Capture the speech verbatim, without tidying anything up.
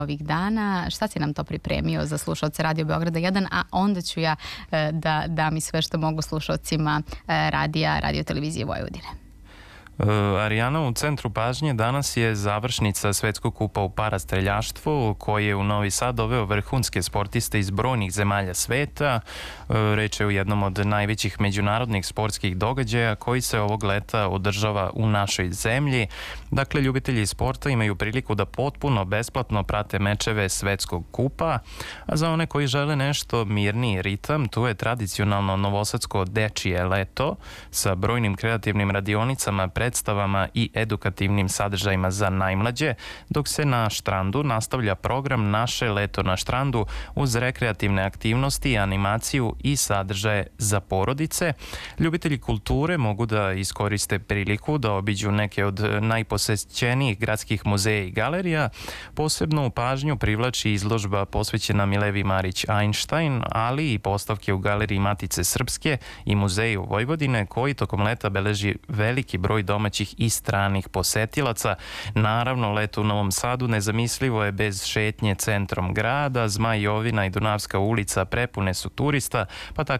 ovih dana. Šta si nam to pripremio za slušaoce Radio Beograda jedan, a onda ću ja da dam i sve što mogu slušaocima radija, Radio televizije Vojvodine. Arijana, u centru pažnje danas je završnica Svetskog kupa u parastreljaštvu koji je u Novi Sad doveo vrhunske sportiste iz brojnih zemalja sveta. Reč je o jednom od najvećih međunarodnih sportskih događaja koji se ovog leta održava u našoj zemlji. Dakle, ljubitelji sporta imaju priliku da potpuno besplatno prate mečeve Svetskog kupa, a za one koji žele nešto mirniji ritam, tu je tradicionalno novosadsko dečije leto sa brojnim kreativnim radionicama, predstavama i edukativnim sadržajima za najmlađe, dok se na Štrandu nastavlja program Naše leto na Štrandu uz rekreativne aktivnosti, animaciju i sadržaje za porodice. Ljubitelji kulture mogu da iskoriste priliku da obiđu neke od najposećenijih gradskih muzeja i galerija. Posebnu pažnju privlači izložba posvećena Milevi Marić Einstein, ali i postavke u Galeriji Matice Srpske i Muzeju Vojvodine, koji tokom leta beleži veliki broj domaćih i stranih posetilaca. Naravno, leto u Novom Sadu nezamislivo je bez šetnje centrom grada. Zmaj Jovina i Dunavska ulica prepune su turista, pa tako